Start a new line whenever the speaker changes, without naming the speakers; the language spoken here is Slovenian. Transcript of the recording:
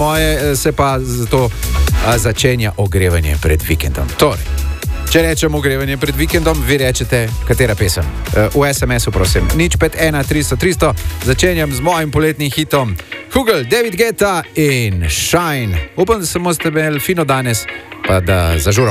moje se pa zato začenja ogrevanje pred vikendom. Torej, če rečem ogrevanje pred vikendom, vi rečete, katera pesem. V SMS-u, prosim. 051 300 300. Začenjam z mojim poletnim hitom. Google, David Guetta in Shine. Upam, da sem ste imeli fino danes, pa da zažuro.